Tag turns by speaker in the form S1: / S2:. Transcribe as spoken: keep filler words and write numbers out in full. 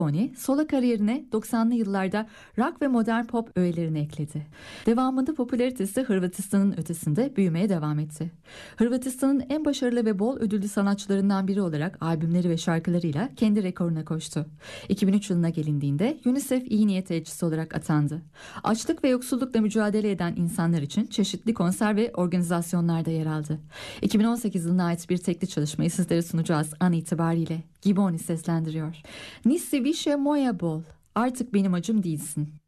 S1: Gibboni, solo kariyerine doksanlı yıllarda rock ve modern pop öğelerini ekledi. Devamında popülaritesi Hırvatistan'ın ötesinde büyümeye devam etti. Hırvatistan'ın en başarılı ve bol ödüllü sanatçılarından biri olarak albümleri ve şarkılarıyla kendi rekoruna koştu. iki bin üç yılına gelindiğinde UNICEF iyi niyet elçisi olarak atandı. Açlık ve yoksullukla mücadele eden insanlar için çeşitli konser ve organizasyonlarda yer aldı. iki bin on sekiz yılına ait bir tekli çalışmayı sizlere sunacağız an itibariyle. Gibboni seslendiriyor. Nisi više moja bol, artık benim acım değilsin.